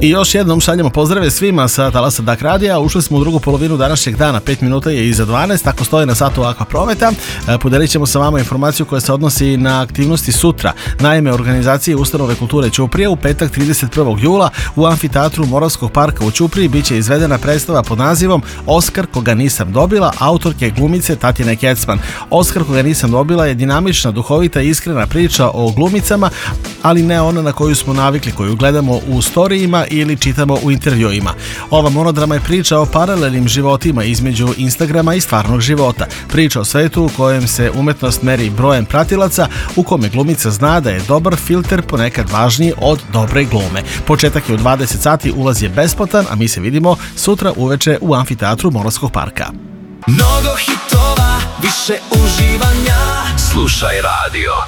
I još jednom šaljemo pozdrave svima sa talasa DAK radija. Ušli smo u drugu polovinu današnjeg dana, 5 minuta je iza 12, tako stoji na satu Aqua Prometa. Podelit ćemo sa vama informaciju koja se odnosi na aktivnosti sutra. Naime, organizacije Ustanove kulture Ćuprija u petak 31. jula u amfiteatru Moravskog parka u Ćupriji biće izvedena predstava pod nazivom Oskar koga nisam dobila, autorke glumice Tatjane Kecman. Oskar koga nisam dobila je dinamična, duhovita i iskrena priča o glumicama, ali ne ona na koju smo navikli, koju gledamo u storijima ili čitamo u intervjuima. Ova monodrama je priča o paralelnim životima između Instagrama i stvarnog života. Priča o svetu u kojem se umetnost meri brojem pratilaca, u kome glumica zna da je dobar filter ponekad važniji od dobre glume. Početak je u 20 sati, ulaz je besplatan, a mi se vidimo sutra uveče u amfiteatru Moravskog parka. Mnogo hitova, više uživanja. Slušaj radio.